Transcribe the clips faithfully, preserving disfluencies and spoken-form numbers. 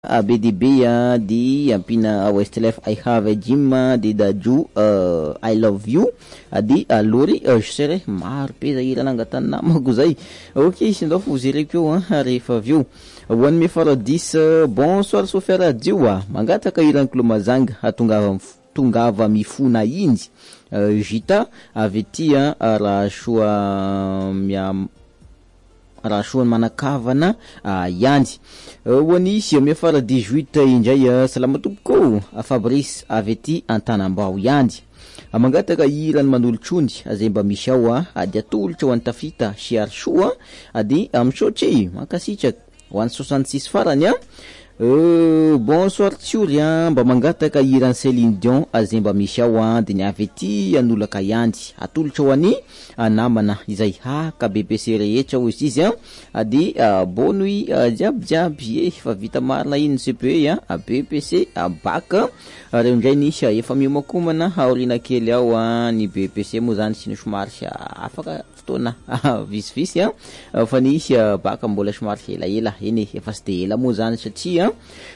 A B D B uh, di ampina uh, Westlef I have a gym uh, di Daju uh, I love you uh, di uh, Lori uh, je serai maro be zay ila nangatany namako zay. Ok sindao fozereko io hein rehefa avy eo one me fara dix uh, bonsoir Sofia Radio uh, mangataka iran'ny Klomazanga atongava tongava mifona indy uh, Gita avy ty uh, raha soa miam raha soa manakavana uh, yandy hoany uh, sia miafara dix-huit indray uh, salama tompoko uh, Fabrice avy ty Antanambao yandy uh, mangataka irany manolotrony azay mba misy ao uh, ady atolotra ho antafita siary soa ady amsotry mankasitraka one soixante-six farany a Uh, bonsoir Tsioria mba mangataka irany Céline Dion azay mba misy ao a de niavy ty anolaka yandy atolotra ho any namana izay haka B P C rehetra ho izy izy a ady uh, bonui uh, jiaby jiaby e fa vita marina iny C P E a B P C baka reo ndray nisy efa miomakomana haorina kely ao a ny B P C moa zany siny somary afaka fotoana visivisy a fa nisy baka mbola somary ela ela eny efa sy de ela moa zany satria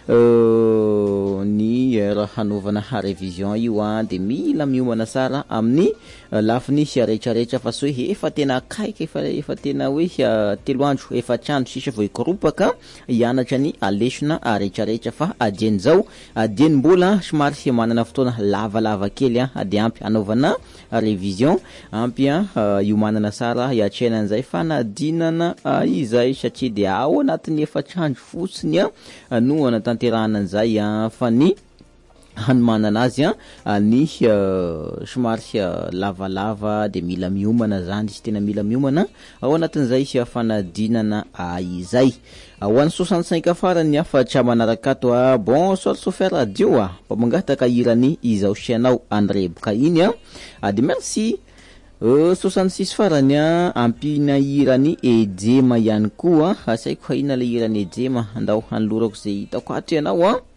Uh, ny raha hanaovana révision io a de mila miomana sara amin'ny uh, lafiny sy rehetrarehetra fa so efa tena kaiky efa efa tena hoe uh, telo andro efa trandro sisa vo ikoropaka hianatra ny alesona rehetrarehetra fa adjeny zao adjeny mbola somary sy manana fotoana lavalava kely a de ampy anaovana révision ampy a uh, io manana sara hiatrena an'izay fanadinana uh, izay satria de ao anatin'ny efa trandro fotsiny a uh, no anatanterahana an'izay a fa ny hanomanana azy a ny uh, somary uh, lavalava de mila miomana zany sy tena mila miomana ao anatin'izay sy fanadinana uh, izay uh, one soixante-cinq farany fa tra manaraka ato a bonsoir Sofia Radio a mba mangataka irany izao sianao Andreboka iny a uh, de merci Uh, soixante-six farany a ampina irany ejema ihany koa asaiko haina le irany ejema andao hanolorako zay hitako ato ianao a